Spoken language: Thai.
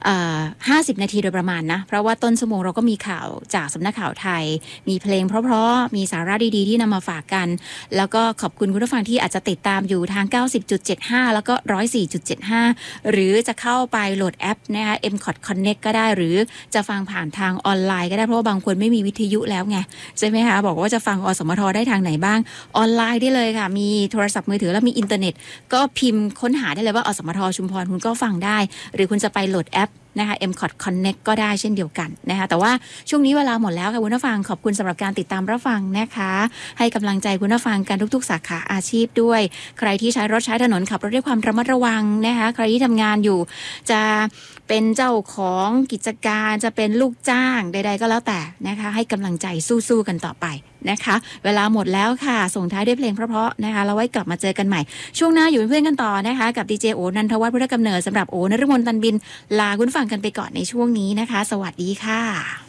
50 นาทีโดยประมาณนะเพราะว่าต้นชั่วโมงเราก็มีข่าวจากสำนักข่าวไทยมีเพลงเพราะๆมีสาระดีๆที่นำมาฝากกันแล้วก็ขอบคุณคุณผู้ฟังที่อาจจะติดตามอยู่ทาง 90.75 แล้วก็ 104.75 หรือจะเข้าไปโหลดแอปนะคะ MCOT Connect ก็ได้หรือจะฟังผ่านทางออนไลน์ก็ได้เพราะว่าบางคนไม่มีวิทยุแล้วไงใช่ไหมคะบอกว่าจะฟังอสมทได้ทางไหนบ้างออนไลน์ได้เลยค่ะมีโทรศัพท์มือถือแล้วมีอินเทอร์เน็ตก็พิมพ์ค้นหาได้เลยว่าอสมทชุมพรคุณก็ฟังได้หรือคุณจะไปโหลดแอปนะคะ MCOT Connect ก็ได้เช่นเดียวกันนะคะแต่ว่าช่วงนี้เวลาหมดแล้วค่ะคุณผู้ฟังขอบคุณสำหรับการติดตามรับฟังนะคะให้กำลังใจคุณผู้ฟังกันทุกๆสาขาอาชีพด้วยใครที่ใช้รถใช้ถนนขับรถด้วยความระมัดระวังนะคะใครที่ทำงานอยู่จะเป็นเจ้าของกิจการจะเป็นลูกจ้างใดๆก็แล้วแต่นะคะให้กำลังใจสู้ๆกันต่อไปนะคะเวลาหมดแล้วค่ะส่งท้ายด้วยเพลงเพราะๆนะคะแล้วไว้กลับมาเจอกันใหม่ช่วงหน้าอยู่เป็นเพื่อนกันต่อนะคะกับดีเจโอนันทวัฒน์พุทธกำเนิดสำหรับโอนฤมลตันบินลาคุณฟังกันไปก่อนในช่วงนี้นะคะสวัสดีค่ะ